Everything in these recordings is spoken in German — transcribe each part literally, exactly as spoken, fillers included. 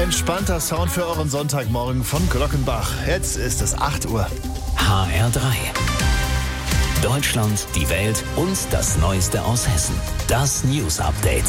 Entspannter Sound für euren Sonntagmorgen von Glockenbach. Jetzt ist es acht Uhr. H R drei. Deutschland, die Welt und das Neueste aus Hessen. Das News Update.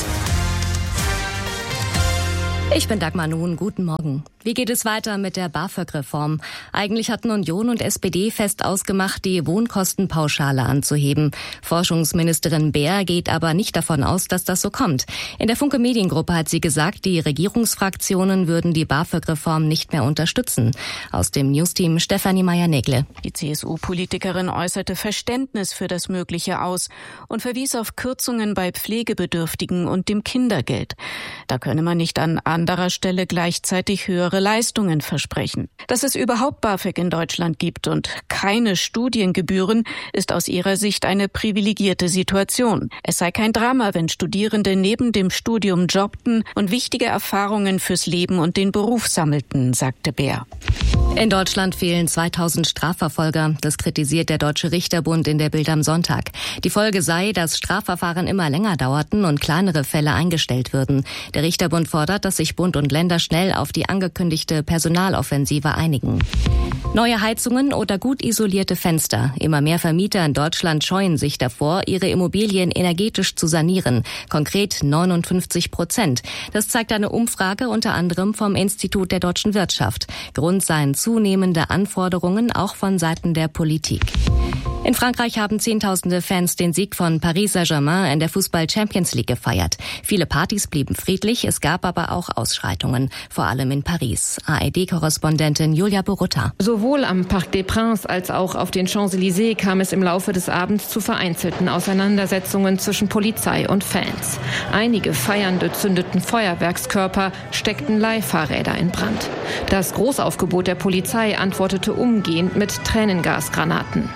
Ich bin Dagmar Nuhn, guten Morgen. Wie geht es weiter mit der BAföG-Reform? Eigentlich hatten Union und S P D fest ausgemacht, die Wohnkostenpauschale anzuheben. Forschungsministerin Beer geht aber nicht davon aus, dass das so kommt. In der Funke Mediengruppe hat sie gesagt, die Regierungsfraktionen würden die BAföG-Reform nicht mehr unterstützen. Aus dem Newsteam Stefanie Meyer-Negle. Die C S U-Politikerin äußerte Verständnis für das Mögliche aus und verwies auf Kürzungen bei Pflegebedürftigen und dem Kindergeld. Da könne man nicht an anderer Stelle gleichzeitig höhere Leistungen versprechen. Dass es überhaupt BAföG in Deutschland gibt und keine Studiengebühren, ist aus ihrer Sicht eine privilegierte Situation. Es sei kein Drama, wenn Studierende neben dem Studium jobbten und wichtige Erfahrungen fürs Leben und den Beruf sammelten, sagte Beer. In Deutschland fehlen zweitausend Strafverfolger. Das kritisiert der Deutsche Richterbund in der Bild am Sonntag. Die Folge sei, dass Strafverfahren immer länger dauerten und kleinere Fälle eingestellt würden. Der Richterbund fordert, dass sich Bund und Länder schnell auf die angekündigte Personaloffensive einigen. Neue Heizungen oder gut isolierte Fenster. Immer mehr Vermieter in Deutschland scheuen sich davor, ihre Immobilien energetisch zu sanieren. Konkret neunundfünfzig Prozent. Das zeigt eine Umfrage unter anderem vom Institut der deutschen Wirtschaft. Grund seien zunehmende Anforderungen auch von Seiten der Politik. In Frankreich haben Zehntausende Fans den Sieg von Paris Saint-Germain in der Fußball-Champions League gefeiert. Viele Partys blieben friedlich, es gab aber auch Ausschreitungen, vor allem in Paris. A R D-Korrespondentin Julia Borutta. Sowohl am Parc des Princes als auch auf den Champs-Élysées kam es im Laufe des Abends zu vereinzelten Auseinandersetzungen zwischen Polizei und Fans. Einige Feiernde zündeten Feuerwerkskörper, steckten Leihfahrräder in Brand. Das Großaufgebot der Polizei antwortete umgehend mit Tränengasgranaten.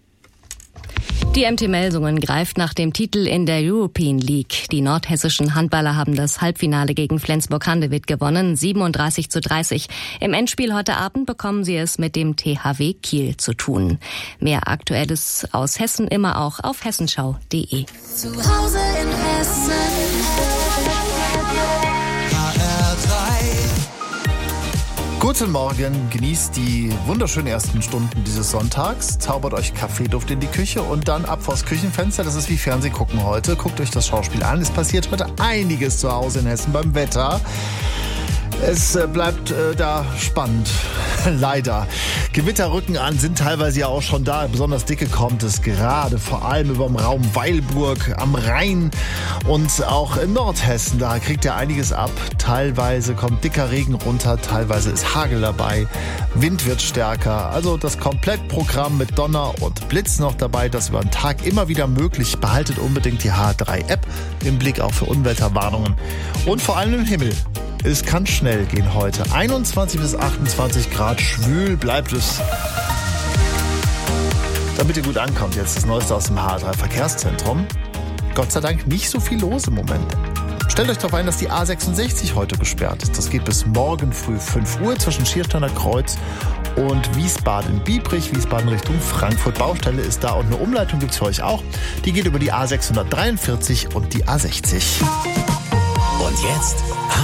Die M T Melsungen greift nach dem Titel in der European League. Die nordhessischen Handballer haben das Halbfinale gegen Flensburg-Handewitt gewonnen, siebenunddreißig zu dreißig. Im Endspiel heute Abend bekommen sie es mit dem T H W Kiel zu tun. Mehr Aktuelles aus Hessen immer auch auf hessenschau punkt de. Zu Hause in Hessen. H R drei. Guten Morgen, genießt die wunderschönen ersten Stunden dieses Sonntags, zaubert euch Kaffeeduft in die Küche und dann ab vors Küchenfenster. Das ist wie Fernsehgucken heute. Guckt euch das Schauspiel an. Es passiert heute einiges zu Hause in Hessen beim Wetter. Es bleibt äh, da spannend. Leider. Gewitter rücken an, sind teilweise ja auch schon da. Besonders dicke kommt es gerade, vor allem über dem Raum Weilburg am Rhein und auch in Nordhessen. Da kriegt ihr einiges ab. Teilweise kommt dicker Regen runter, teilweise ist Hagel dabei. Wind wird stärker. Also das Komplettprogramm mit Donner und Blitz noch dabei. Das über den Tag immer wieder möglich. Behaltet unbedingt die H R drei App im Blick auch für Unwetterwarnungen. Und vor allem im Himmel. Es kann schnell gehen heute. einundzwanzig bis achtundzwanzig Grad, schwül bleibt es. Damit ihr gut ankommt, jetzt das Neueste aus dem H R drei Verkehrszentrum. Gott sei Dank nicht so viel los im Moment. Stellt euch darauf ein, dass die A sechsundsechzig heute gesperrt ist. Das geht bis morgen früh fünf Uhr zwischen Schiersteiner Kreuz und Wiesbaden-Biebrich, Wiesbaden Richtung Frankfurt. Baustelle ist da und eine Umleitung gibt es für euch auch. Die geht über die A sechshundertdreiundvierzig und die A sechzig. Und jetzt